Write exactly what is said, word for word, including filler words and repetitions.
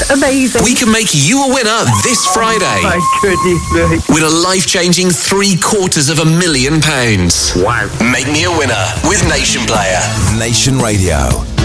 Amazing. We can make you a winner this Friday. My goodness me. With a life-changing three quarters of a million pounds. Wow. Make me a winner with Nation Player. Nation Radio.